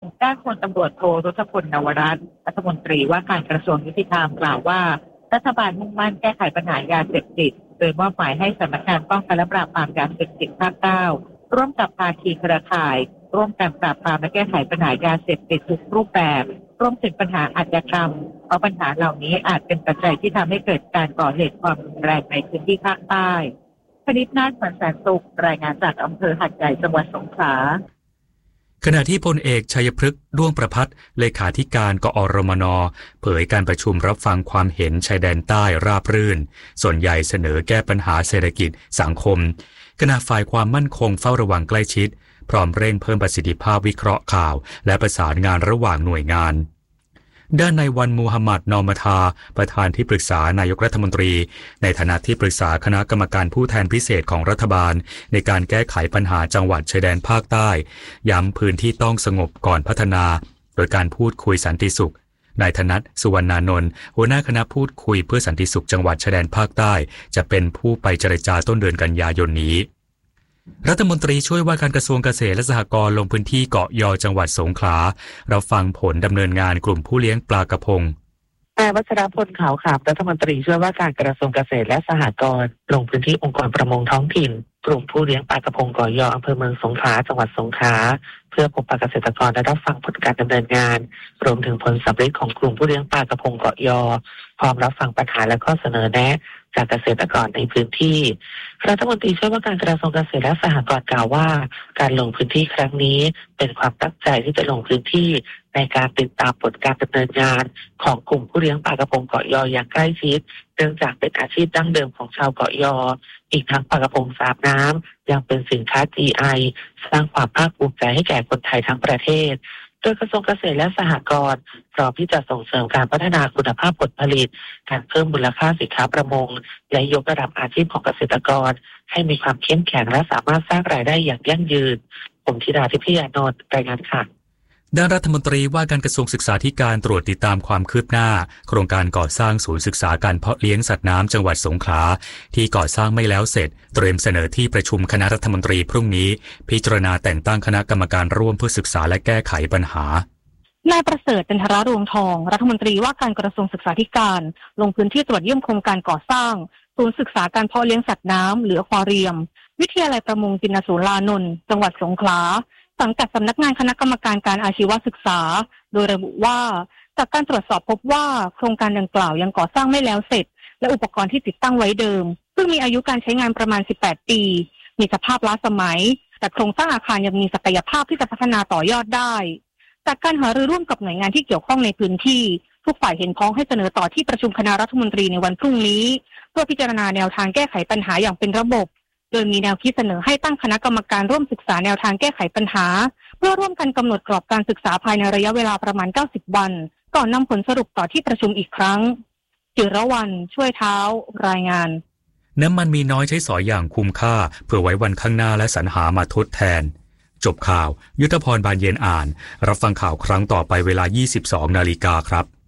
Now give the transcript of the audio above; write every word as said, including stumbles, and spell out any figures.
ด้านพลตำรวจโทรสพลนวรัตน์รัฐมนตรีว่าการกระทรวงยุติธรรมกล่าวว่ารัฐบาลมุ่งมั่นแก้ไขปัญหายาเสพติดโดยมอบหมายให้สำนักงานป้องกันและปราบปรามยาเสพติดภาคเก้าร่วมกับภาคีเครือข่ายร่วมกันปราบปรามและแก้ไขปัญหายาเสพติดทุกรูปแบบรวมถึงปัญหาอาชญากรรมเพราะปัญหาเหล่านี้อาจเป็นปัจจัยที่ทำให้เกิดการก่อเหตุความรุนแรงในพื้นที่ภาคใต้คณิตนาถ เหมือนแสนสุขรายงานจากอำเภอหาดใหญ่จังหวัดสงขลาขณะที่พลเอกชัยพฤกษ์ด้วงประภัสเลขาธิการกอรมนเผยการประชุมรับฟังความเห็นชายแดนใต้ราบรื่นส่วนใหญ่เสนอแก้ปัญหาเศรษฐกิจสังคมขณะฝ่ายความมั่นคงเฝ้าระวังใกล้ชิดพร้อมเร่งเพิ่มประสิทธิภาพวิเคราะห์ข่าวและประสานงานระหว่างหน่วยงานด้านนายวันมูฮัมหมัดนอมทาประธานที่ปรึกษานายกรัฐมนตรีในฐานะที่ปรึกษาคณะกรรมการผู้แทนพิเศษของรัฐบาลในการแก้ไขปัญหาจังหวัดชายแดนภาคใต้ย้ำพื้นที่ต้องสงบก่อนพัฒนาโดยการพูดคุยสันติสุขนายธนัทสุวรรณานนท์หัวหน้าคณะพูดคุยเพื่อสันติสุขจังหวัดชายแดนภาคใต้จะเป็นผู้ไปเจรจาต้นเดือนกันยายนนี้รัฐมนตรีช่วยว่าการกระทรวงเกษตรและสหกรณ์ลงพื้นที่เกาะยอจังหวัดสงขลารับฟังผลดำเนินงานกลุ่มผู้เลี้ยงปลากระพงนายวัชรพลขาวขาบรัฐมนตรีช่วยว่าการกระทรวงเกษตรและสหกรณ์ลงพื้นที่องค์กรประมงท้องถิ่นกลุ่มผู้เลี้ยงปลากระพงเกาะยออำเภอเมืองสงขลาจังหวัดสงขลาเพื่อพบปะเกษตรกรและรับฟังผลการดำเนินงานรวมถึงผลสำเร็จของกลุ่มผู้เลี้ยงปลากระพงเกาะยอพร้อมรับฟังปัญหาและข้อเสนอแนะจากเกษตรกรในพื้นที่รัฐมนตรีช่วยว่าการกระทรวงเกษตรและสหกรณ์กล่าวว่าการลงพื้นที่ครั้งนี้เป็นความตั้งใจที่จะลงพื้นที่ในการติดตามผลการดำเนินงานของกลุ่มผู้เลี้ยงปลากระพงเกาะยออย่างใกล้ชิดเนื่องจากเป็นอาชีพดั้งเดิมของชาวเกาะยออีกทั้งปลากระพงสาบน้ำยังเป็นสินค้า จี ไอ สร้างความภาคภูมิใจให้แก่คนไทยทั้งประเทศโดยกระทรวงเกษตรและสหกรณ์พร้อมที่จะส่งเสริมการพัฒนาคุณภาพผลผลิตการเพิ่มมูลค่าสินค้าประมงและยกระดับอาชีพของเกษตรกรให้มีความเข้มแข็งและสามารถสร้างรายได้อย่างยั่งยืนผมธิดาทิพยานนท์รายงานค่ะด้านรัฐมนตรีว่าการกระทรวงศึกษาธิการตรวจติดตามความคืบหน้าโครงการก่อสร้างศูนย์ศึกษาการเพาะเลี้ยงสัตว์น้ำจังหวัดสงขลาที่ก่อสร้างไม่แล้วเสร็จเตรียมเสนอที่ประชุมคณะรัฐมนตรีพรุ่งนี้พิจารณาแต่งตั้งคณะกรรมการร่วมเพื่อศึกษาและแก้ไขปัญหานายประเสริฐจันทรารวงทองรัฐมนตรีว่าการกระทรวงศึกษาธิการลงพื้นที่ตรวจเยี่ยมโครงการก่อสร้างศูนย์ศึกษาการเพาะเลี้ยงสัตว์น้ำหรืออควาเรียมวิทยาลัยประมงจินสูรลานนท์จังหวัดสงขลาสังกัดสำนักงานคณะกรรมการการอาชีวศึกษาโดยระบุว่าจากการตรวจสอบพบว่าโครงการดังกล่าวยังก่อสร้างไม่แล้วเสร็จและอุปกรณ์ที่ติดตั้งไว้เดิมซึ่งมีอายุการใช้งานประมาณสิบแปดปีมีสภาพล้าสมัยแต่โครงสร้างอาคารยังมีศักยภาพที่จะพัฒนาต่อยอดได้จากการหารือร่วมกับหน่วยงานที่เกี่ยวข้องในพื้นที่ทุกฝ่ายเห็นพ้องให้เสนอต่อที่ประชุมคณะรัฐมนตรีในวันพรุ่งนี้เพื่อพิจารณาแนวทางแก้ไขปัญหาอย่างเป็นระบบโดยมีแนวคิดเสนอให้ตั้งคณะกรรมการร่วมศึกษาแนวทางแก้ไขปัญหาเพื่อร่วมกันกำหนดกรอบการศึกษาภายในระยะเวลาประมาณเก้าสิบวันก่อนนำผลสรุปต่อที่ประชุมอีกครั้งจิรวรรณช่วยเท้ารายงานน้ำมันมีน้อยใช้สอยอย่างคุ้มค่าเพื่อไว้วันข้างหน้าและสรรหามาทดแทนจบข่าวยุทธพรบานเย็นอ่านรับฟังข่าวครั้งต่อไปเวลา ยี่สิบสองนาฬิกาครับ